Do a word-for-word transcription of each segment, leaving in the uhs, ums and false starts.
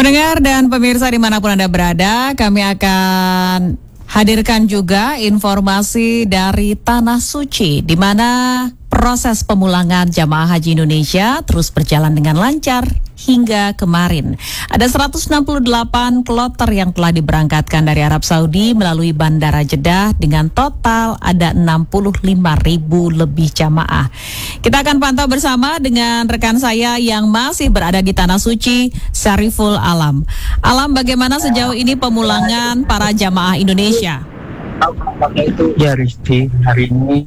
Pendengar dan pemirsa dimanapun Anda berada, kami akan hadirkan juga informasi dari Tanah Suci, di mana proses pemulangan jamaah haji Indonesia terus berjalan dengan lancar hingga kemarin. Ada seratus enam puluh delapan kloter yang telah diberangkatkan dari Arab Saudi melalui Bandara Jeddah dengan total ada enam puluh lima ribu lebih jamaah. Kita akan pantau bersama dengan rekan saya yang masih berada di Tanah Suci, Syariful Alam. Alam, bagaimana sejauh ini pemulangan para jamaah Indonesia? Ya Rizky, hari ini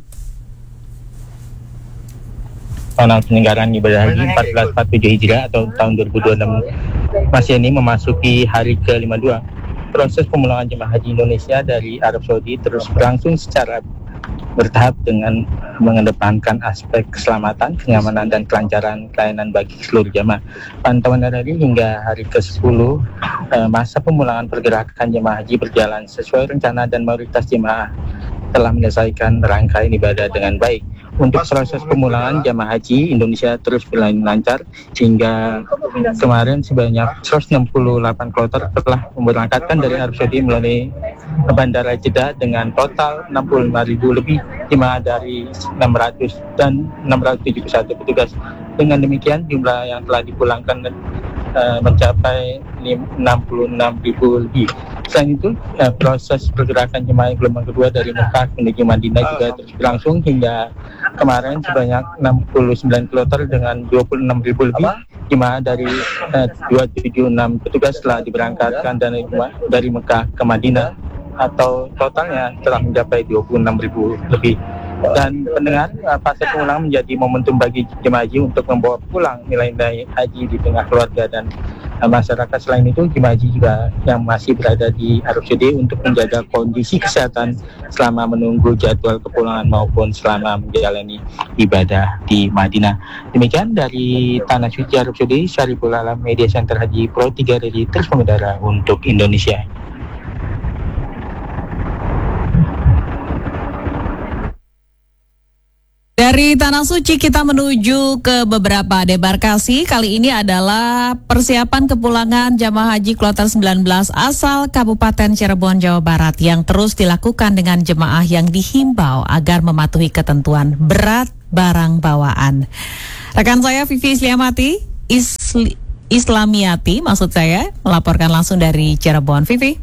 tahun penyelenggaraan ibadah haji empat belas empat puluh tujuh Hijriah atau tahun dua ribu dua puluh enam masih ini memasuki hari ke lima puluh dua. Proses pemulangan jemaah haji Indonesia dari Arab Saudi terus berlangsung secara bertahap dengan mengedepankan aspek keselamatan, kenyamanan, dan kelancaran pelayanan bagi seluruh jemaah. Pantauan dari hingga hari ke sepuluh, eh, masa pemulangan pergerakan jemaah haji berjalan sesuai rencana dan mayoritas jemaah telah menyelesaikan rangkaian ibadah dengan baik. Untuk proses pemulangan jamaah haji Indonesia terus berjalan lancar hingga kemarin sebanyak seratus enam puluh delapan kloter telah memberangkatkan dari Arab Saudi melalui Bandara Jeddah dengan total enam puluh lima ribu lebih jemaah dari enam ratus dan enam ratus tujuh puluh satu petugas. Dengan demikian jumlah yang telah dipulangkan uh, mencapai enam puluh enam ribu lebih. Selain itu, uh, proses pergerakan jemaah gelombang kedua dari Mekah menuju Madinah juga terus berlangsung hingga kemarin sebanyak enam puluh sembilan kloter dengan dua puluh enam ribu lebih jemaah dari uh, dua ratus tujuh puluh enam petugas telah diberangkatkan dari, dari Mekah ke Madinah atau totalnya telah mencapai dua puluh enam ribu lebih. Dan pendengar, uh, fase pemulangan menjadi momentum bagi jemaah haji untuk membawa pulang nilai-nilai haji di tengah keluarga dan uh, masyarakat. Selain itu, jemaah haji juga yang masih berada di Arab Saudi untuk menjaga kondisi kesehatan selama menunggu jadwal kepulangan maupun selama menjalani ibadah di Madinah. Demikian dari Tanah Suci Arab Saudi, Syariful Alam, Media Center Haji Pro tiga dari terus mengudara untuk Indonesia. Dari Tanah Suci kita menuju ke beberapa debarkasi. Kali ini adalah persiapan kepulangan jamaah haji kloter sembilan belas asal Kabupaten Cirebon, Jawa Barat yang terus dilakukan dengan jemaah yang dihimbau agar mematuhi ketentuan berat barang bawaan. Rekan saya Vivi Isliamati, Isli, Islamiati maksud saya, melaporkan langsung dari Cirebon. Vivi.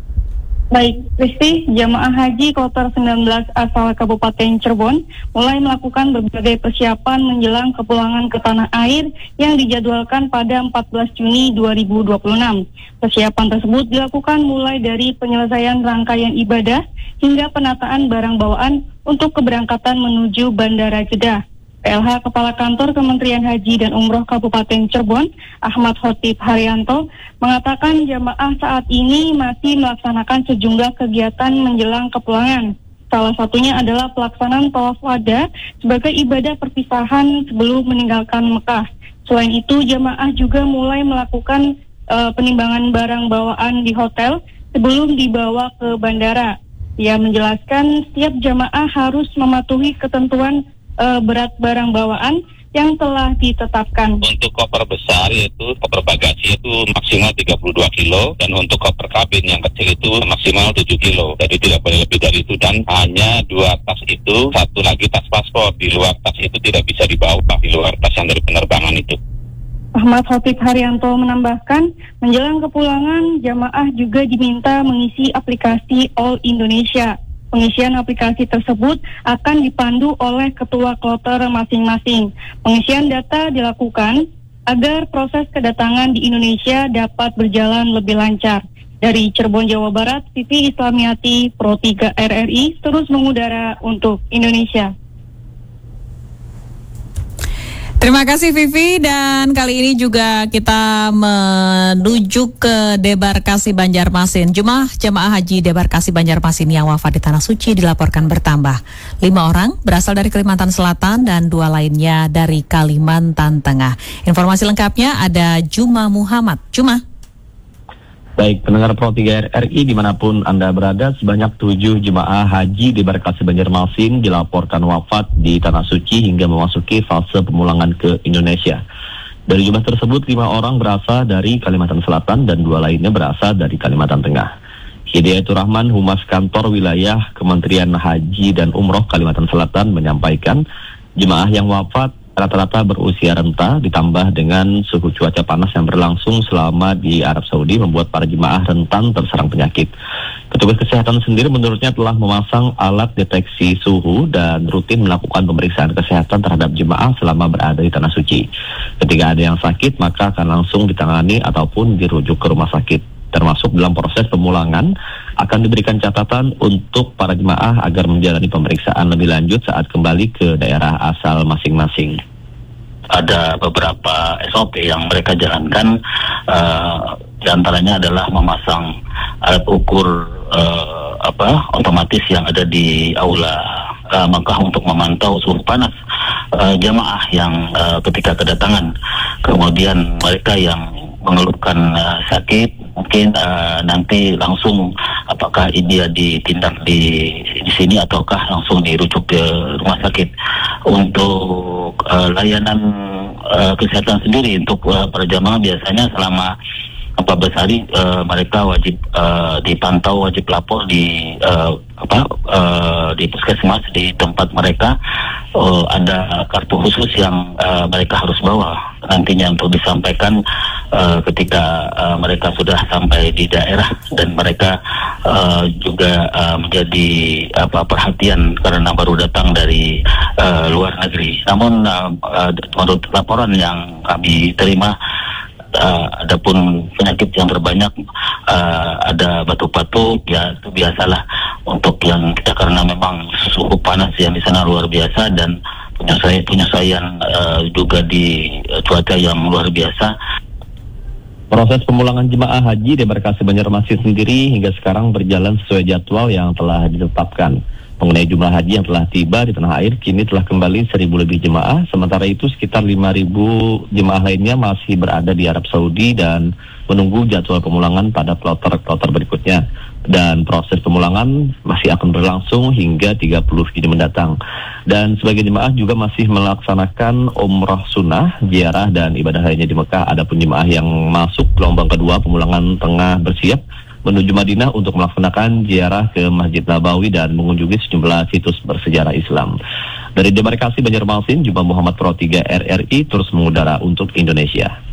Baik, Kristi, jamaah haji kloter sembilan belas asal Kabupaten Cirebon mulai melakukan berbagai persiapan menjelang kepulangan ke tanah air yang dijadwalkan pada empat belas Juni dua ribu dua puluh enam. Persiapan tersebut dilakukan mulai dari penyelesaian rangkaian ibadah hingga penataan barang bawaan untuk keberangkatan menuju Bandara Jeddah. P L H Kepala Kantor Kementerian Haji dan Umroh Kabupaten Cirebon, Ahmad Khotib Haryanto, mengatakan jamaah saat ini masih melaksanakan sejumlah kegiatan menjelang kepulangan. Salah satunya adalah pelaksanaan tawaf wada sebagai ibadah perpisahan sebelum meninggalkan Mekah. Selain itu, jamaah juga mulai melakukan uh, penimbangan barang bawaan di hotel sebelum dibawa ke bandara. Ia menjelaskan setiap jamaah harus mematuhi ketentuan Uh, berat barang bawaan yang telah ditetapkan. Untuk koper besar yaitu koper bagasi itu maksimal tiga puluh dua kilo dan untuk koper kabin yang kecil itu maksimal tujuh kilo. Jadi tidak boleh lebih dari itu dan hanya dua tas itu, satu lagi tas paspor. Di luar tas itu tidak bisa dibawa di luar tas yang dari penerbangan itu. Ahmad Khotib Haryanto menambahkan, menjelang kepulangan jamaah juga diminta mengisi aplikasi All Indonesia. Pengisian aplikasi tersebut akan dipandu oleh ketua kloter masing-masing. Pengisian data dilakukan agar proses kedatangan di Indonesia dapat berjalan lebih lancar. Dari Cirebon, Jawa Barat, Vivi Islamiati, Pro tiga R R I, terus mengudara untuk Indonesia. Terima kasih Vivi, dan kali ini juga kita menuju ke debarkasi Banjarmasin. Jumlah jemaah haji debarkasi Banjarmasin yang wafat di Tanah Suci dilaporkan bertambah. Lima orang berasal dari Kalimantan Selatan dan dua lainnya dari Kalimantan Tengah. Informasi lengkapnya ada Juma Muhammad. Juma. Baik, pendengar Pro tiga R R I dimanapun Anda berada, sebanyak tujuh jemaah haji di Debarkasi Banjarmasin dilaporkan wafat di Tanah Suci hingga memasuki fase pemulangan ke Indonesia. Dari jumlah tersebut, lima orang berasal dari Kalimantan Selatan dan dua lainnya berasal dari Kalimantan Tengah. Hidayatur Rahman, Humas Kantor Wilayah Kementerian Haji dan Umroh Kalimantan Selatan menyampaikan jemaah yang wafat rata-rata berusia renta ditambah dengan suhu cuaca panas yang berlangsung selama di Arab Saudi membuat para jemaah rentan terserang penyakit. Petugas kesehatan sendiri menurutnya telah memasang alat deteksi suhu dan rutin melakukan pemeriksaan kesehatan terhadap jemaah selama berada di Tanah Suci. Ketika ada yang sakit, maka akan langsung ditangani ataupun dirujuk ke rumah sakit. Termasuk dalam proses pemulangan akan diberikan catatan untuk para jemaah agar menjalani pemeriksaan lebih lanjut saat kembali ke daerah asal masing-masing. Ada beberapa S O P yang mereka jalankan, uh, diantaranya adalah memasang alat ukur uh, apa otomatis yang ada di aula uh, Makkah untuk memantau suhu panas uh, jamaah yang uh, ketika kedatangan. Kemudian mereka yang mengeluhkan uh, sakit mungkin uh, nanti langsung apakah dia ditindak di di sini ataukah langsung dirujuk ke rumah sakit. Untuk uh, layanan uh, kesehatan sendiri untuk uh, para jamaah biasanya selama empat belas hari uh, mereka wajib uh, dipantau, wajib lapor di uh, apa uh, di puskesmas di tempat mereka. Uh, ada kartu khusus yang uh, mereka harus bawa nantinya untuk disampaikan uh, ketika uh, mereka sudah sampai di daerah, dan mereka uh, juga uh, menjadi apa perhatian karena baru datang dari uh, luar negeri. Namun uh, uh, menurut laporan yang kami terima, Uh, adapun penyakit yang terbanyak uh, ada batuk-batuk, ya itu biasalah untuk yang kita, karena memang suhu panas yang di sana luar biasa dan penyesuaian penyesuaian uh, juga di uh, cuaca yang luar biasa. Proses pemulangan jemaah haji debarkasi Banjarmasin sendiri hingga sekarang berjalan sesuai jadwal yang telah ditetapkan. Mengenai jumlah haji yang telah tiba di tanah air, kini telah kembali seribu lebih jemaah. Sementara itu sekitar lima ribu jemaah lainnya masih berada di Arab Saudi dan menunggu jadwal pemulangan pada kloter-kloter berikutnya. Dan proses pemulangan masih akan berlangsung hingga tiga puluh Juni mendatang. Dan sebagian jemaah juga masih melaksanakan umrah sunnah, ziarah dan ibadah lainnya di Mekah. Adapun jemaah yang masuk gelombang kedua pemulangan tengah bersiap menuju Madinah untuk melaksanakan ziarah ke Masjid Nabawi dan mengunjungi sejumlah situs bersejarah Islam. Dari debarkasi Banjarmasin, Jumpa Muhammad Pro tiga R R I terus mengudara untuk Indonesia.